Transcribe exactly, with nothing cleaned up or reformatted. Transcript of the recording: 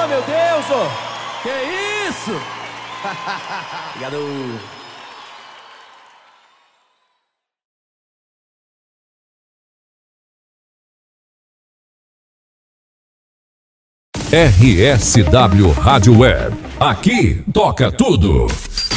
meu Deus, ô! Que isso? Obrigado. R S W Rádio Web. Aqui toca tudo.